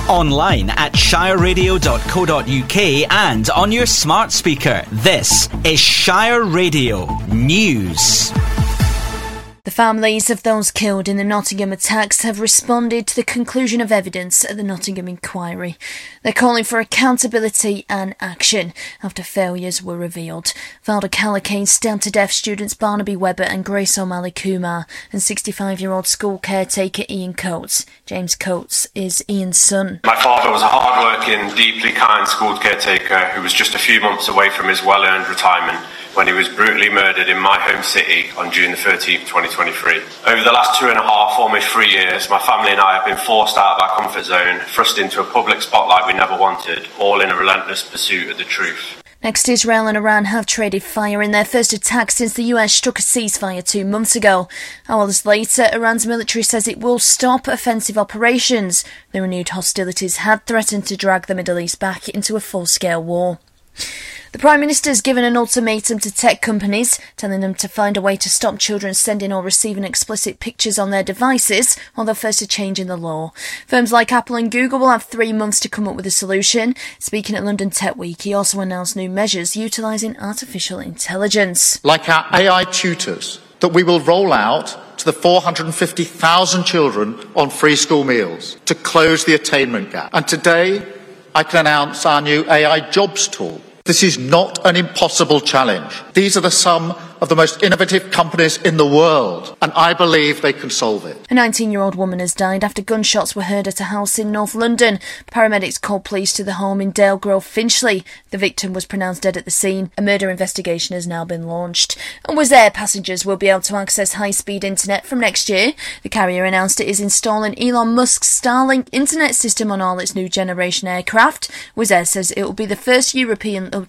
online at shireradio.co.uk and on your smart speaker. This is Shire Radio News. The families of those killed in the Nottingham attacks have responded to the conclusion of evidence at the Nottingham inquiry. They're calling for accountability and action after failures were revealed. Valda Callacane stabbed to death students Barnaby Webber and Grace O'Malley Kumar and 65-year-old school caretaker Ian Coates. James Coates is Ian's son. My father was a hard-working, deeply kind school caretaker who was just a few months away from his well-earned retirement when he was brutally murdered in my home city on June the 13th, 2023. Over the last 2.5, almost 3 years, my family and I have been forced out of our comfort zone, thrust into a public spotlight we never wanted, all in a relentless pursuit of the truth. Next, Israel and Iran have traded fire in their first attack since the US struck a ceasefire 2 months ago. Hours later, Iran's military says it will stop offensive operations. The renewed hostilities had threatened to drag the Middle East back into a full-scale war. The Prime Minister has given an ultimatum to tech companies, telling them to find a way to stop children sending or receiving explicit pictures on their devices while they're first a change in the law. Firms like Apple and Google will have 3 months to come up with a solution. Speaking at London Tech Week, he also announced new measures utilising artificial intelligence. Like our AI tutors that we will roll out to the 450,000 children on free school meals to close the attainment gap. And today, I can announce our new AI jobs tool. This is not an impossible challenge. These are some of the most innovative companies in the world, and I believe they can solve it. A 19-year-old woman has died after gunshots were heard at a house in North London. Paramedics called police to the home in Dale Grove, Finchley. The victim was pronounced dead at the scene. A murder investigation has now been launched. And Wizz Air passengers will be able to access high-speed internet from next year. The carrier announced it is installing Elon Musk's Starlink internet system on all its new generation aircraft. Wizz Air says it will be the first European